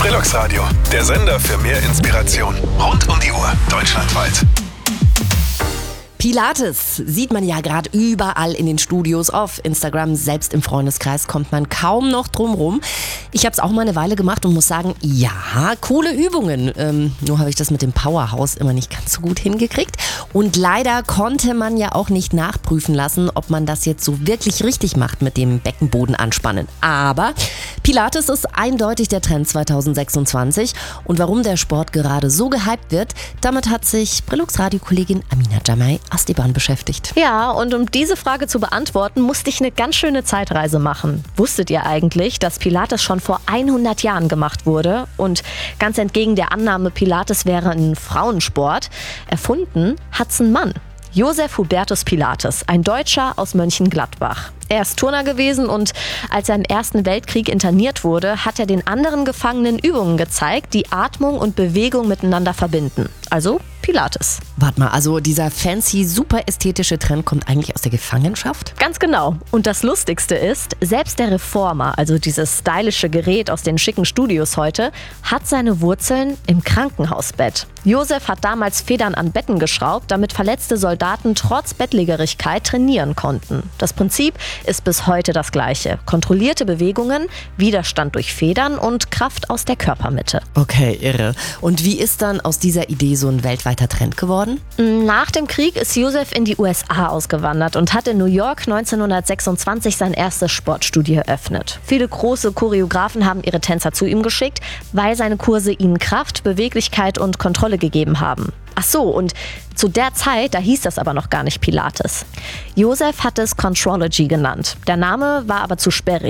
Brillux Radio, der Sender für mehr Inspiration. Rund um die Uhr, deutschlandweit. Pilates sieht man ja gerade überall in den Studios, auf Instagram, selbst im Freundeskreis kommt man kaum noch drum rum. Ich habe es auch mal eine Weile gemacht und muss sagen, ja, coole Übungen. Nur habe ich das mit dem Powerhouse immer nicht ganz so gut hingekriegt. Und leider konnte man ja auch nicht nachprüfen lassen, ob man das jetzt so wirklich richtig macht mit dem Beckenboden anspannen. Aber Pilates ist eindeutig der Trend 2026. Und warum der Sport gerade so gehypt wird, damit hat sich Brillux-Radio-Kollegin Amina Jamai Astiban beschäftigt. Ja, und um diese Frage zu beantworten, musste ich eine ganz schöne Zeitreise machen. Wusstet ihr eigentlich, dass Pilates schon vor 100 Jahren gemacht wurde? Und ganz entgegen der Annahme, Pilates wäre ein Frauensport, erfunden hat's ein Mann. Josef Hubertus Pilates, ein Deutscher aus Mönchengladbach. Er ist Turner gewesen und als er im Ersten Weltkrieg interniert wurde, hat er den anderen Gefangenen Übungen gezeigt, die Atmung und Bewegung miteinander verbinden. Also Pilates. Warte mal, also dieser fancy, super ästhetische Trend kommt eigentlich aus der Gefangenschaft? Ganz genau. Und das Lustigste ist, selbst der Reformer, also dieses stylische Gerät aus den schicken Studios heute, hat seine Wurzeln im Krankenhausbett. Josef hat damals Federn an Betten geschraubt, damit verletzte Soldaten trotz Bettlägerigkeit trainieren konnten. Das Prinzip ist bis heute das gleiche. Kontrollierte Bewegungen, Widerstand durch Federn und Kraft aus der Körpermitte. Okay, irre. Und wie ist dann aus dieser Idee so ein weltweiter Trend geworden? Nach dem Krieg ist Josef in die USA ausgewandert und hat in New York 1926 sein erstes Sportstudio eröffnet. Viele große Choreografen haben ihre Tänzer zu ihm geschickt, weil seine Kurse ihnen Kraft, Beweglichkeit und Kontrolle gegeben haben. Ach so, und zu der Zeit, da hieß das aber noch gar nicht Pilates. Josef hat es Contrology genannt. Der Name war aber zu sperrig.